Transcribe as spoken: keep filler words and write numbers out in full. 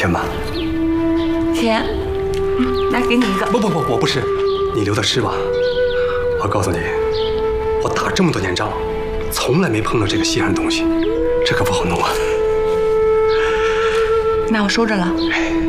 填吧。 填，嗯，来给你一个。 不不不，我不吃，你留着吃吧。我告诉你，我打这么多年仗，从来没碰到这个稀罕的东西，这可不好弄啊。 那我收着了。 哎。